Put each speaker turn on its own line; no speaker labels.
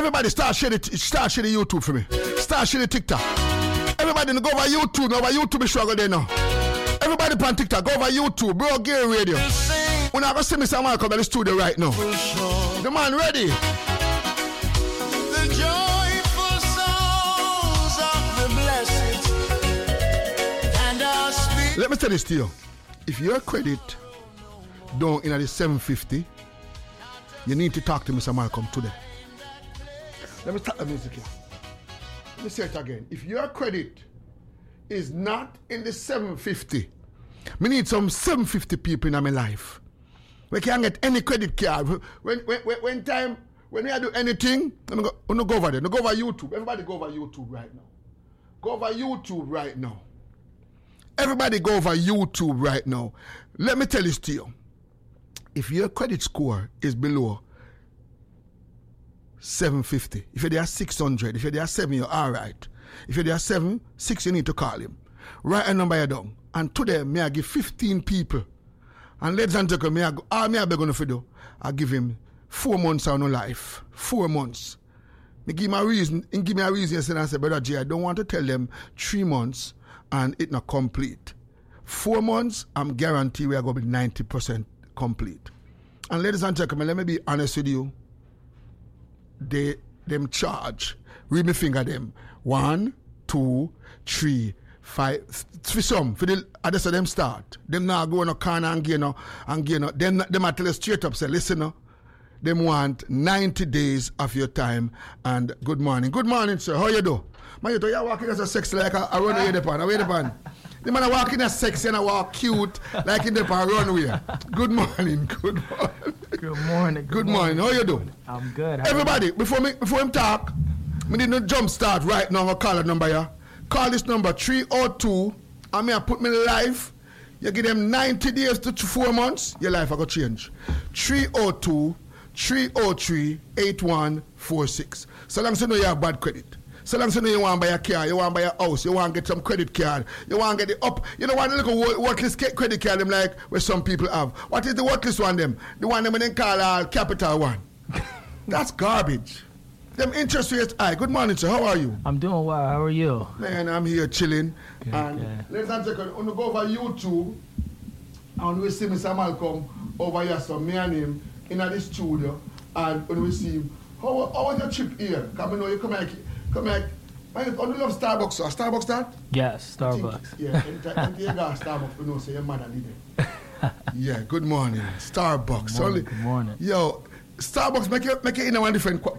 Everybody start share the YouTube for me. Start share the TikTok. Everybody go over YouTube. Now over YouTube is struggle there now. Everybody on TikTok, go over YouTube, bro, Gary Radio. When I go see Mr. Malcolm at the studio right now. The man ready.
The joyful souls of the blessed and our spirit.
Let me tell this to you. If your credit down in the 750, you need to talk to Mr. Malcolm today. Let me start the music here. Let me say it again. If your credit is not in the 750, me need some 750 people in my life. We can't get any credit card. When we do anything, let me go over there. Go over YouTube. Everybody go over YouTube right now. Go over YouTube right now. Everybody go over YouTube right now. Let me tell this to you. If your credit score is below 750, if you're there 600, if you're there 7, you're all right. If you're there 7, 6, you need to call him. Write a number down. And today, may I give 15 people. And ladies and gentlemen, all me I beg on do, I give him 4 months of no life. 4 months. Me give me a reason. And give me a reason yesterday and say, Brother J, I don't want to tell them 3 months and it not complete. 4 months, I'm guaranteed we are going to be 90% complete. And ladies and gentlemen, let me be honest with you. Them charge. Read me finger them. 1, 2, 3, 5. For some, for the others of them start. Them now go on a corner and gain. Them I tell you straight up, say, listen, them want 90 days of your time. And good morning. Good morning, sir. How you do? Man, you're walking as a sexy like a runway depend. Away depend. The man walking as sexy and I walk cute like in the runway. Good morning. Good morning.
Good morning.
Good morning. How you do?
I'm good.
Everybody, before him talk, we need to jump start right now. I'll call a number here. Call this number 302. I mean, I put me life. You give them 90 days to 4 months. Your life I go change. 302-303-8146. So long as you know you have bad credit. So long as you know you want to buy a car, you want to buy a house, you want to get some credit card, you want to get it up. You don't want to look at worthless credit card them like where some people have. What is the worthless one them? The one them when they call Capital One. That's garbage. Them interest rates high. Good morning, sir. How are you?
I'm doing well. How are you?
Man, I'm here chilling.
Good,
and ladies and gentlemen, when we go over YouTube and we see Mr. Malcolm over here, so me and him in the studio, and when we see him, how was your trip here? Come know you come here. Man, you love Starbucks, sir? Starbucks that?
Yes, Starbucks.
Anytime you go to Starbucks, you know, say your mother live there. Yeah, good morning. Starbucks.
Good morning.
Yo, Starbucks make you in a one different